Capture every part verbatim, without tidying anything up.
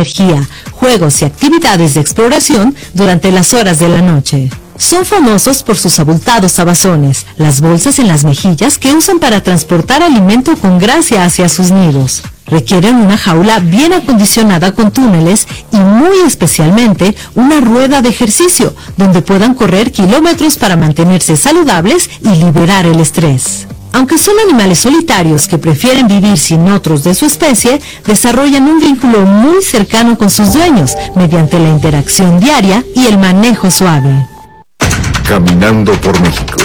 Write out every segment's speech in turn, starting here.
energía, juegos y actividades de exploración durante las horas de la noche. Son famosos por sus abultados abazones, las bolsas en las mejillas que usan para transportar alimento con gracia hacia sus nidos. Requieren una jaula bien acondicionada con túneles y muy especialmente una rueda de ejercicio donde puedan correr kilómetros para mantenerse saludables y liberar el estrés. Aunque son animales solitarios que prefieren vivir sin otros de su especie, desarrollan un vínculo muy cercano con sus dueños mediante la interacción diaria y el manejo suave. Caminando por México.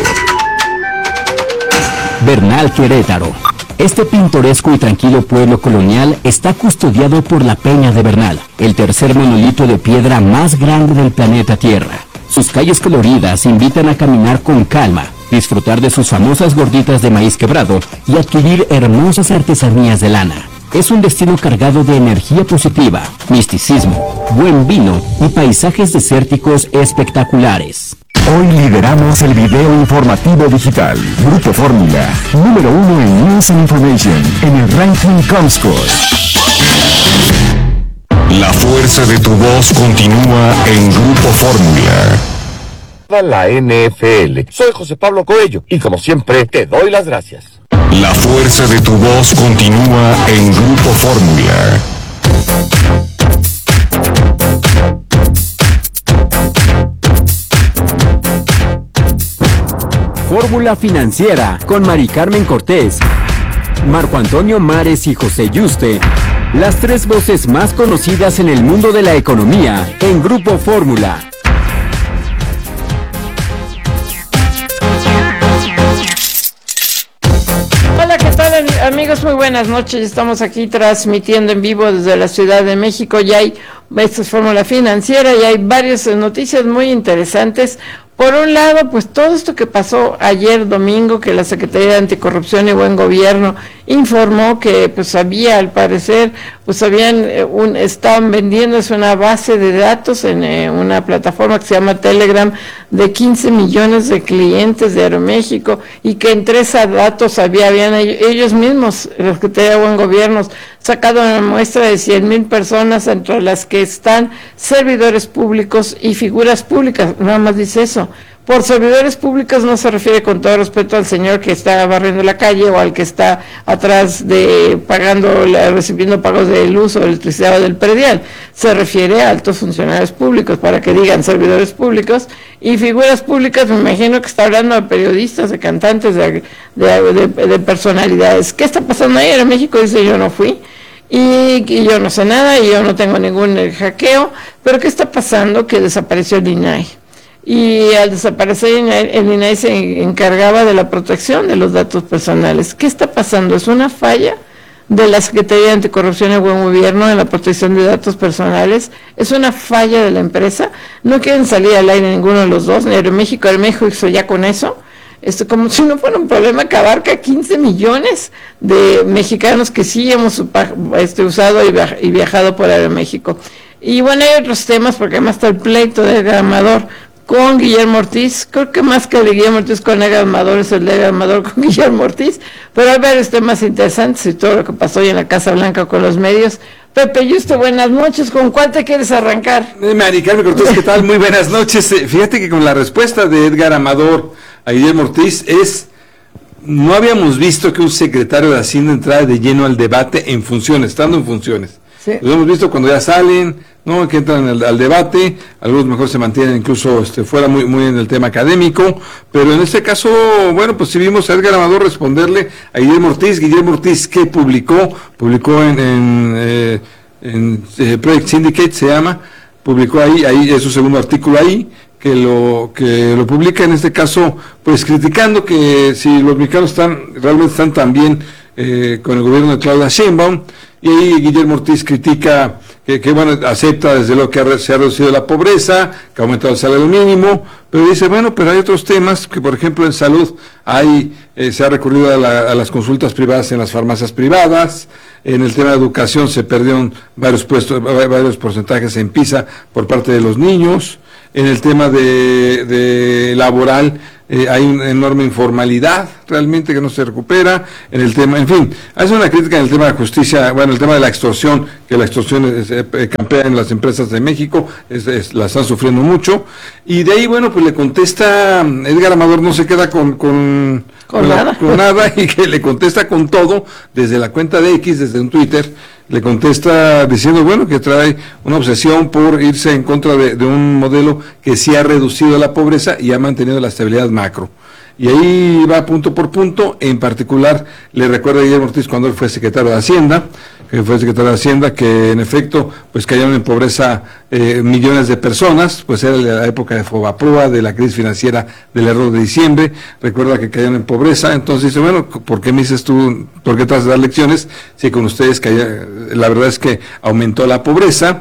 Bernal, Querétaro. Este pintoresco y tranquilo pueblo colonial está custodiado por la Peña de Bernal, el tercer monolito de piedra más grande del planeta Tierra. Sus calles coloridas invitan a caminar con calma, disfrutar de sus famosas gorditas de maíz quebrado y adquirir hermosas artesanías de lana. Es un destino cargado de energía positiva, misticismo, buen vino y paisajes desérticos espectaculares. Hoy lideramos el video informativo digital. Grupo Fórmula, número uno en News and Information, en el ranking Comscore. La fuerza de tu voz continúa en Grupo Fórmula. La N F L. Soy José Pablo Coello y como siempre te doy las gracias. La fuerza de tu voz continúa en Grupo Fórmula. Fórmula Financiera con Mari Carmen Cortés, Marco Antonio Mares y José Yuste, las tres voces más conocidas en el mundo de la economía en Grupo Fórmula. Hola, ¿qué tal amigos? Muy buenas noches. Estamos aquí transmitiendo en vivo desde la Ciudad de México. Ya hay, esto es Fórmula Financiera y hay varias noticias muy interesantes. Por un lado, pues todo esto que pasó ayer domingo, que la Secretaría de Anticorrupción y Buen Gobierno informó que pues había, al parecer, pues habían, eh, un, estaban vendiéndose una base de datos en eh, una plataforma que se llama Telegram de quince millones de clientes de Aeroméxico y que entre esos datos había, habían ellos mismos, la Secretaría de Buen Gobierno, sacado una muestra de cien mil personas, entre las que están servidores públicos y figuras públicas, nada más dice eso. Por servidores públicos no se refiere, con todo respeto, al señor que está barriendo la calle o al que está atrás de pagando, recibiendo pagos de luz o electricidad o del predial. Se refiere a altos funcionarios públicos, para que digan servidores públicos, y figuras públicas, me imagino que está hablando de periodistas, de cantantes, de, de, de, de personalidades. ¿Qué está pasando ahí? En México dice: yo no fui. Y, y yo no sé nada y yo no tengo ningún eh, hackeo, pero ¿qué está pasando? Que desapareció el I N A I. Y al desaparecer el I N A I se encargaba de la protección de los datos personales. ¿Qué está pasando? ¿Es una falla de la Secretaría de Anticorrupción y Buen Gobierno en la protección de datos personales? ¿Es una falla de la empresa? No quieren salir al aire ninguno de los dos, ni Aeroméxico, Aeroméxico hizo ya con eso. Esto como si no fuera un problema que abarca quince millones de mexicanos que sí hemos este, usado y viajado por Aeroméxico. Y bueno, hay otros temas, porque además está el pleito de Edgar Amador con Guillermo Ortiz. Creo que más que el de Guillermo Ortiz con Edgar Amador es el de Edgar Amador con Guillermo Ortiz, pero hay varios temas interesantes y todo lo que pasó hoy en la Casa Blanca con los medios. Pepe Yuste, buenas noches. ¿Con cuál te quieres arrancar? Eh, Mari Carmen Cortés, ¿qué tal? Muy buenas noches. Eh, fíjate que con la respuesta de Edgar Amador a Guillermo Ortiz es: no habíamos visto que un secretario de Hacienda entrara de lleno al debate en funciones, estando en funciones. Sí. Lo hemos visto cuando ya salen, ¿no? Que entran al, al debate, algunos mejor se mantienen incluso este, fuera muy, muy en el tema académico, pero en este caso, bueno, pues sí vimos a Edgar Amador responderle a Guillermo Ortiz. Guillermo Ortiz, ¿qué publicó? Publicó en, en, eh, en eh, Project Syndicate, se llama, publicó ahí, ahí es su segundo artículo ahí, que lo que lo publica en este caso, pues criticando que si los mexicanos están, realmente están también eh, con el gobierno de Claudia Sheinbaum. Y ahí Guillermo Ortiz critica que, que bueno, acepta desde luego que ha, se ha reducido la pobreza, que ha aumentado el salario mínimo, pero dice, bueno, pero hay otros temas, que por ejemplo en salud hay, eh, se ha recurrido a, la, a las consultas privadas en las farmacias privadas, en el tema de educación se perdieron varios puestos, varios porcentajes en PISA por parte de los niños, en el tema de, de laboral, eh, hay una enorme informalidad realmente que no se recupera en el tema, en fin, hace una crítica en el tema de justicia, bueno, el tema de la extorsión, que la extorsión es, eh, campea en las empresas de México, es, es, la están sufriendo mucho, y de ahí, bueno, pues le contesta, Edgar Amador no se queda con, con, con, con, nada. La, con nada, y que le contesta con todo, desde la cuenta de X, desde un Twitter, le contesta diciendo, bueno, que trae una obsesión por irse en contra de, de un modelo que sí ha reducido la pobreza y ha mantenido la estabilidad macro. Y ahí va punto por punto, en particular le recuerda a Guillermo Ortiz cuando él fue secretario de Hacienda, que fue secretario de Hacienda, que en efecto pues cayeron en pobreza eh, millones de personas, pues era la época de Fobaproa, de la crisis financiera del error de diciembre, recuerda que cayeron en pobreza, entonces dice, bueno, ¿por qué me dices tú, por qué te vas a dar lecciones si con ustedes cayeron? La verdad es que aumentó la pobreza.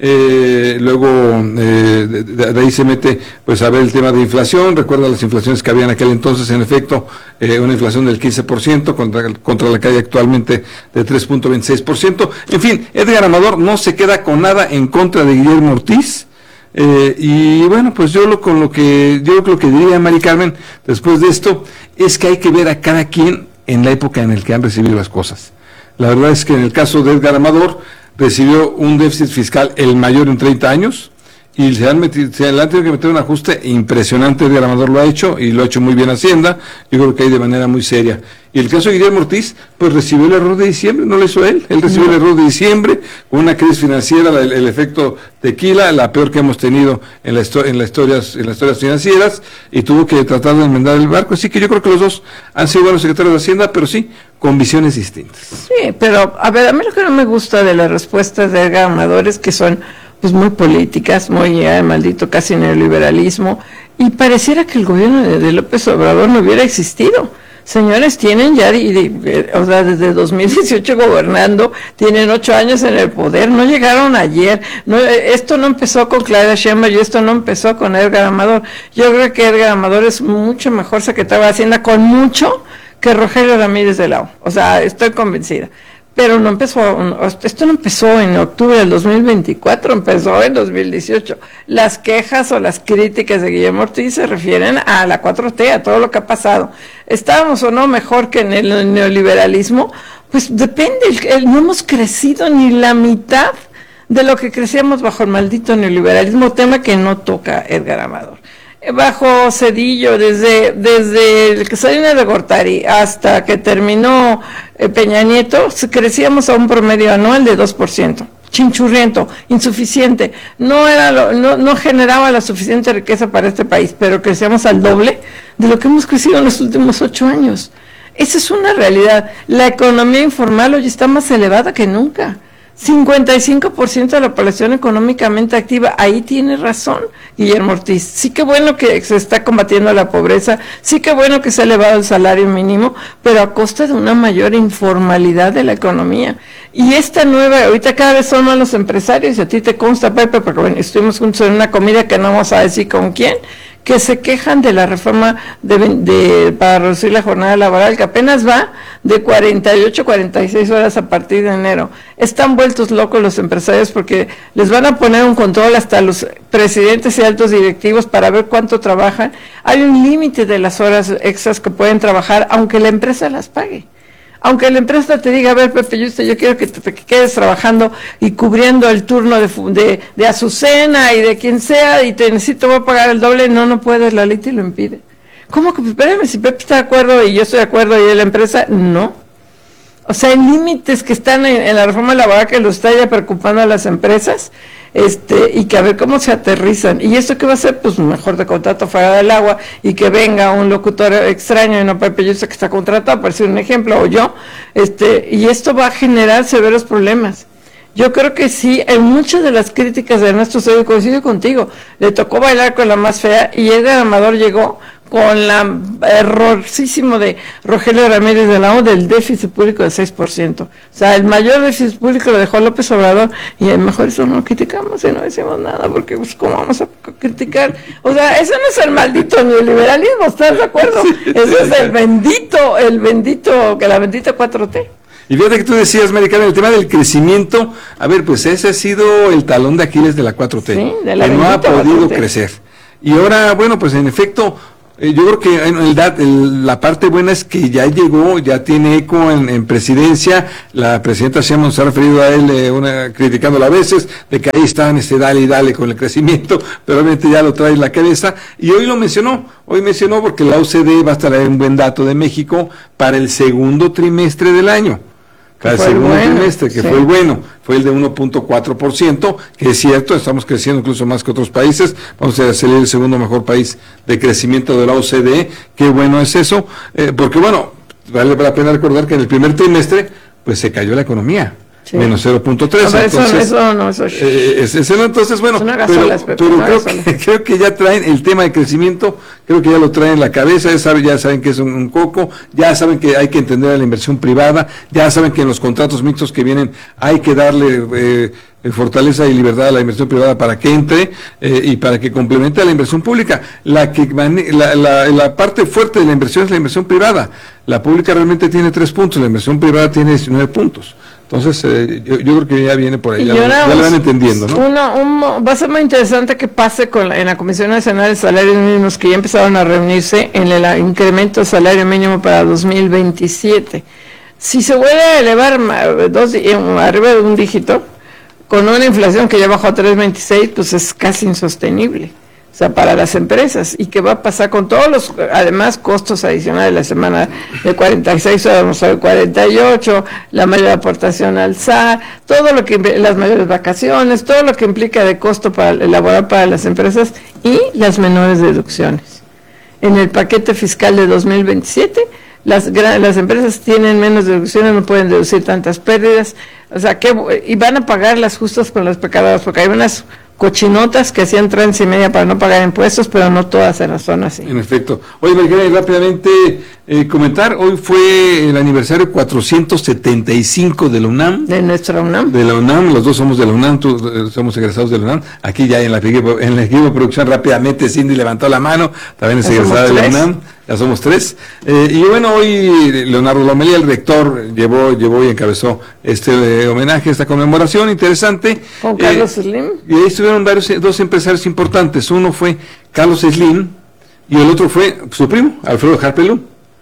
Eh, luego eh, de, de ahí se mete pues a ver el tema de inflación, recuerda las inflaciones que había en aquel entonces, en efecto eh, una inflación del quince por ciento contra, contra la que hay actualmente de tres punto veintiséis por ciento, en fin, Edgar Amador no se queda con nada en contra de Guillermo Ortiz, eh, y bueno, pues yo lo con lo que yo lo que diría Mari Carmen después de esto es que hay que ver a cada quien en la época en la que han recibido las cosas. La verdad es que en el caso de Edgar Amador recibió un déficit fiscal el mayor en treinta años y se han, metido, se han tenido que meter un ajuste impresionante. Edgar Amador lo ha hecho y lo ha hecho muy bien Hacienda, yo creo que hay de manera muy seria. Y el caso de Guillermo Ortiz, pues recibió el error de diciembre, no lo hizo él, él recibió no. el error de diciembre, con una crisis financiera, el, el efecto tequila, la peor que hemos tenido en, la en, la historias, en las historias financieras, y tuvo que tratar de enmendar el barco, así que yo creo que los dos han sido buenos secretarios de Hacienda, pero sí, con visiones distintas. Sí, pero a ver, a mí lo que no me gusta de las respuestas de Edgar Amador es que son pues muy políticas, muy eh, maldito casi neoliberalismo, y pareciera que el gobierno de, de López Obrador no hubiera existido. Señores, tienen ya, y, y, o sea, desde dos mil dieciocho gobernando, tienen ocho años en el poder, no llegaron ayer, no, esto no empezó con Claudia Sheinbaum y esto no empezó con Edgar Amador. Yo creo que Edgar Amador es mucho mejor secretario de Hacienda, con mucho, que Rogelio Ramírez de la O. O sea, estoy convencida. Pero no empezó, esto no empezó en octubre del dos mil veinticuatro, empezó en dos mil dieciocho. Las quejas o las críticas de Guillermo Ortiz se refieren a la cuatro T, a todo lo que ha pasado. ¿Estábamos o no mejor que en el neoliberalismo? Pues depende, el, el, no hemos crecido ni la mitad de lo que crecíamos bajo el maldito neoliberalismo, tema que no toca Edgar Amador. Bajo Cedillo, desde desde el que salió de Gortari hasta que terminó eh, Peña Nieto, crecíamos a un promedio anual de dos por ciento. Chinchurriento, insuficiente, no era lo, no, no generaba la suficiente riqueza para este país, pero crecíamos al doble de lo que hemos crecido en los últimos ocho años. Esa es una realidad. La economía informal hoy está más elevada que nunca. cincuenta y cinco por ciento de la población económicamente activa, ahí tiene razón Guillermo Ortiz. Sí que bueno que se está combatiendo la pobreza, sí que bueno que se ha elevado el salario mínimo, pero a costa de una mayor informalidad de la economía. Y esta nueva, ahorita cada vez son más los empresarios, y a ti te consta, Pepe, porque bueno, estuvimos juntos en una comida que no vamos a decir con quién, que se quejan de la reforma de, de para reducir la jornada laboral, que apenas va de cuarenta y ocho, cuarenta y seis horas a partir de enero. Están vueltos locos los empresarios porque les van a poner un control hasta los presidentes y altos directivos para ver cuánto trabajan. Hay un límite de las horas extras que pueden trabajar, aunque la empresa las pague. Aunque la empresa te diga, a ver, Pepe, yo, yo quiero que te, te quedes trabajando y cubriendo el turno de, de, de Azucena y de quien sea, y te necesito, voy a pagar el doble, no, no puedes, la ley te lo impide. ¿Cómo que, espérame, si Pepe está de acuerdo y yo estoy de acuerdo y la empresa, no? O sea, hay límites que están en, en la reforma laboral que lo está ya preocupando a las empresas, este, y que a ver cómo se aterrizan. ¿Y esto qué va a ser? Pues mejor de contrato fuera del agua, y que venga un locutor extraño y no Pepe, yo sé que está contratado, por decir un ejemplo, o yo, este, y esto va a generar severos problemas. Yo creo que sí, en muchas de las críticas de Ernesto Zedillo, coincido contigo, le tocó bailar con la más fea, y Edgar Amador llegó con la errorcísimo de Rogelio Ramírez de la O del déficit público del seis por ciento. O sea, el mayor déficit público lo dejó López Obrador, y a lo mejor eso no lo criticamos y no decimos nada, porque pues cómo vamos a criticar. O sea, eso no es el maldito neoliberalismo, ¿estás de acuerdo? Sí, eso sí, es el bendito, el bendito, que la bendita cuatro T. Y fíjate que tú decías, Maricana, el tema del crecimiento, a ver, pues ese ha sido el talón de Aquiles de la cuatro T, sí, de la que no ha podido crecer. Y ahora, bueno, pues en efecto, eh, yo creo que en realidad el, la parte buena es que ya llegó, ya tiene eco en, en presidencia. La presidenta Sheinbaum se ha referido a él, eh, una, criticándolo a veces, de que ahí están, este, dale y dale con el crecimiento, pero obviamente ya lo trae en la cabeza. Y hoy lo mencionó, hoy mencionó porque la O C D va a traer un buen dato de México para el segundo trimestre del año. Cada segundo bueno, trimestre, que sí. fue el bueno, fue el de uno punto cuatro por ciento, que es cierto, estamos creciendo incluso más que otros países, vamos a ser el segundo mejor país de crecimiento de la O C D, qué bueno es eso, eh, porque bueno, vale la pena recordar que en el primer trimestre, pues se cayó la economía. Sí. Menos cero punto tres. No, entonces, eso no, eso eh, es, es, entonces, bueno, gasola, pero, pero creo, que, creo que ya traen el tema de crecimiento, creo que ya lo traen en la cabeza, ya saben, ya saben que es un, un coco, ya saben que hay que entender a la inversión privada, ya saben que en los contratos mixtos que vienen hay que darle eh, fortaleza y libertad a la inversión privada para que entre eh, y para que complemente a la inversión pública. La que la, la, la parte fuerte de la inversión es la inversión privada. La pública realmente tiene tres puntos, la inversión privada tiene diecinueve puntos. Entonces, eh, yo, yo creo que ya viene por ahí, ya, ya lo van entendiendo, ¿no? Una, un, va a ser muy interesante que pase con la, en la Comisión Nacional de Salarios Mínimos, que ya empezaron a reunirse en el incremento de salario mínimo para dos mil veintisiete. Si se vuelve a elevar dos, arriba de un dígito, con una inflación que ya bajó a tres punto veintiséis, pues es casi insostenible. O sea, para las empresas. ¿Y qué va a pasar con todos los, además, costos adicionales? La semana de cuarenta y seis horas, vamos a ver cuarenta y ocho, la mayor aportación al S A R, todo lo que, las mayores vacaciones, todo lo que implica de costo para elaborar para las empresas y las menores deducciones. En el paquete fiscal de dos mil veintisiete, las, las empresas tienen menos deducciones, no pueden deducir tantas pérdidas, o sea, que y van a pagar las justas con los pecadores, porque hay unas cochinotas que hacían trance y media para no pagar impuestos, pero no todas en la zona así. En efecto. Oye, Margarita, rápidamente eh, comentar, hoy fue el aniversario cuatrocientos setenta y cinco de la UNAM. De nuestra UNAM. De la UNAM, los dos somos de la UNAM, tú, eh, somos egresados de la UNAM. Aquí ya en la equipo, en el equipo de producción rápidamente Cindy levantó la mano, también es egresada de la UNAM. Ya somos tres. Eh, y bueno, hoy Leonardo Lomelí, el rector, llevó llevó y encabezó este eh, homenaje, esta conmemoración interesante. Con Carlos eh, Slim. Y ahí estuvieron varios, dos empresarios importantes. Uno fue Carlos Slim y el otro fue su primo, Alfredo Harpelú.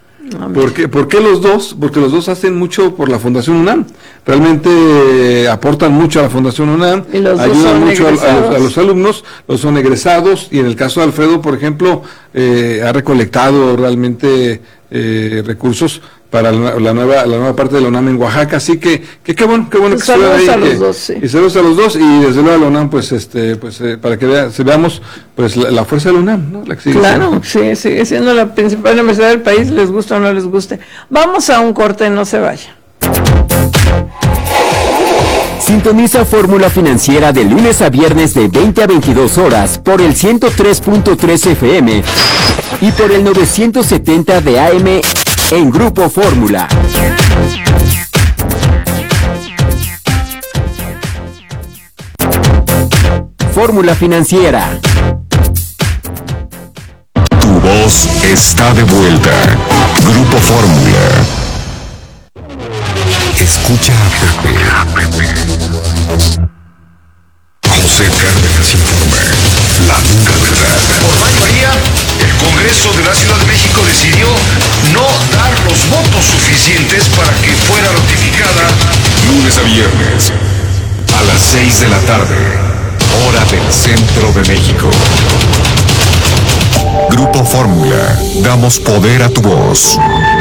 ¿Por qué? ¿Por qué los dos? Porque los dos hacen mucho por la Fundación UNAM. Realmente eh, aportan mucho a la Fundación UNAM, ayudan mucho a, a, los, a los alumnos, los son egresados, y en el caso de Alfredo, por ejemplo, eh, ha recolectado realmente eh, recursos para la, la nueva la nueva parte de la UNAM en Oaxaca, así que que qué bueno, qué bueno pues que saludos ahí, a los que, dos, sí. Y saludos a los dos, y desde luego a la UNAM, pues este pues eh, para que vea, se veamos pues la, la fuerza de la UNAM, ¿no? La que sigue claro, siendo. sí, sigue siendo la principal universidad del país, les gusta o no les guste. Vamos a un corte, no se vaya. Sintoniza Fórmula Financiera de lunes a viernes de veinte a veintidós horas por el ciento tres punto tres F M y por el novecientos setenta de A M en Grupo Fórmula. Fórmula Financiera. Tu voz está de vuelta. Grupo Fórmula. Escucha a Pepe. José Cárdenas informa. La dura verdad. Por mayoría, el Congreso de la Ciudad de México decidió no dar los votos suficientes para que fuera ratificada. Lunes a viernes, a las seis de la tarde, hora del centro de México. Grupo Fórmula. Damos poder a tu voz.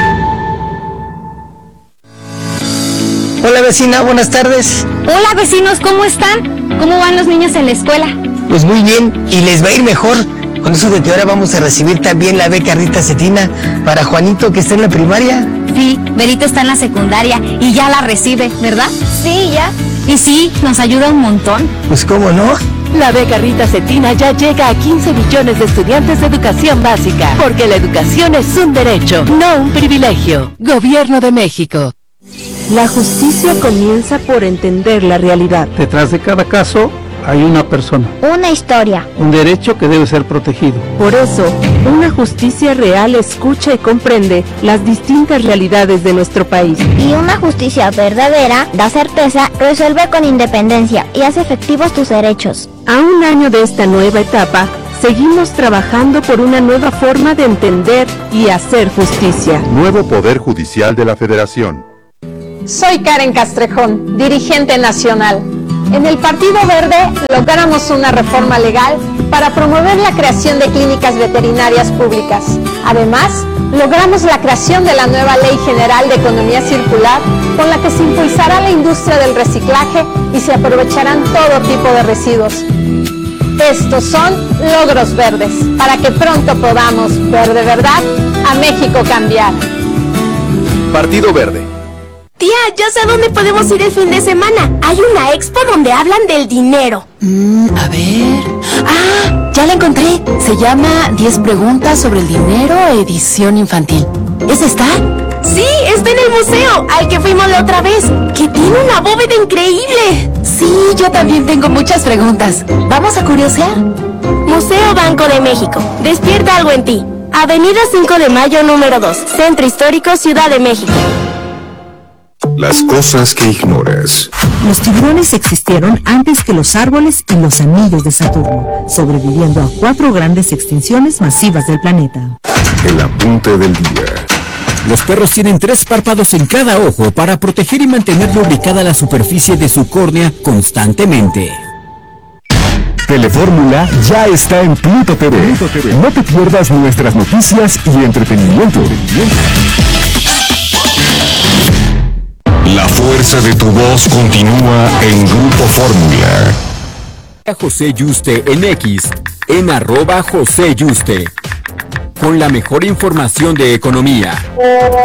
Hola vecina, buenas tardes. Hola vecinos, ¿cómo están? ¿Cómo van los niños en la escuela? Pues muy bien, y les va a ir mejor, con eso de que ahora vamos a recibir también la beca Rita Cetina para Juanito, que está en la primaria. Sí, Berito está en la secundaria y ya la recibe, ¿verdad? Sí, ya. Y sí, nos ayuda un montón. Pues cómo no. La beca Rita Cetina ya llega a quince millones de estudiantes de educación básica, porque la educación es un derecho, no un privilegio. Gobierno de México. La justicia comienza por entender la realidad. Detrás de cada caso hay una persona. Una historia. Un derecho que debe ser protegido. Por eso, una justicia real escucha y comprende las distintas realidades de nuestro país. Y una justicia verdadera da certeza, resuelve con independencia y hace efectivos tus derechos. A un año de esta nueva etapa, seguimos trabajando por una nueva forma de entender y hacer justicia. Nuevo Poder Judicial de la Federación. Soy Karen Castrejón, dirigente nacional. En el Partido Verde logramos una reforma legal para promover la creación de clínicas veterinarias públicas. Además, logramos la creación de la nueva Ley General de Economía Circular, con la que se impulsará la industria del reciclaje y se aprovecharán todo tipo de residuos. Estos son logros verdes, para que pronto podamos ver de verdad a México cambiar. Partido Verde. Tía, ya sé dónde podemos ir el fin de semana. Hay una expo donde hablan del dinero. Mm, a ver... ¡Ah! Ya la encontré. Se llama diez preguntas sobre el dinero, edición infantil. ¿Esa está? Sí, está en el museo, al que fuimos la otra vez, que tiene una bóveda increíble. Sí, yo también tengo muchas preguntas. ¿Vamos a curiosear? Museo Banco de México. Despierta algo en ti. Avenida cinco de Mayo, número dos. Centro Histórico, Ciudad de México. Las cosas que ignoras. Los tiburones existieron antes que los árboles y los anillos de Saturno, sobreviviendo a cuatro grandes extinciones masivas del planeta. El apunte del día. Los perros tienen tres párpados en cada ojo para proteger y mantener lubricada la superficie de su córnea constantemente. Telefórmula ya está en Pluto T V. No te pierdas nuestras noticias y entretenimiento. La fuerza de tu voz continúa en Grupo Fórmula. José Yuste en X, en arroba José Yuste, con la mejor información de economía.